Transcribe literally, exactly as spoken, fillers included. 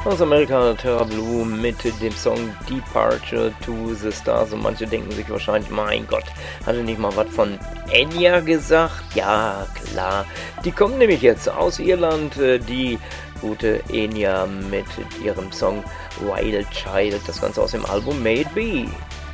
Aus Amerika Terra Blue mit dem Song Departure to the Stars. Und manche denken sich wahrscheinlich, mein Gott, hat er nicht mal was von Enya gesagt? Ja, klar. Die kommt nämlich jetzt aus Irland, die gute Enya mit ihrem Song Wild Child. Das Ganze aus dem Album Made Be.